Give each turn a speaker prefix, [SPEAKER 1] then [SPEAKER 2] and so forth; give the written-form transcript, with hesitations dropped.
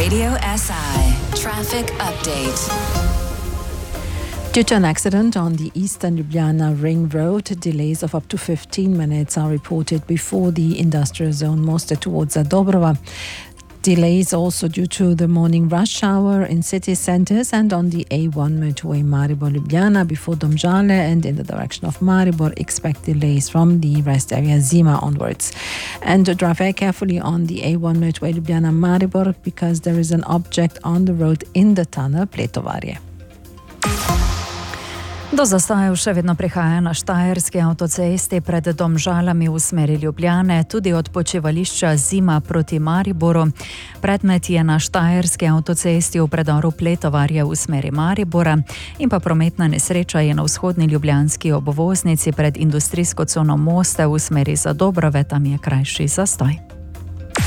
[SPEAKER 1] Radio SI Traffic Update.
[SPEAKER 2] Due to an accident on the Eastern Ljubljana Ring Road, delays of up to 15 minutes are reported before the industrial zone, mostly towards Dobrova. Delays also due to the morning rush hour in city centres and on the A1 motorway Maribor-Ljubljana before Domžale, and in the direction of Maribor expect delays from the rest area Zima onwards. And drive very carefully on the A1 motorway Ljubljana-Maribor because there is an object on the road in the tunnel Pletovarje.
[SPEAKER 3] Do zastojev še vedno prihaja na Štajerski avtocesti pred Domžalami v smeri Ljubljane, tudi od počivališča Zima proti Mariboru. Predmet je na Štajerski avtocesti v predoru Pletovarje v smeri Maribora in pa prometna nesreča je na vzhodni ljubljanski obvoznici pred industrijsko cono Moste v smeri Zadobrove, tam je krajši zastoj.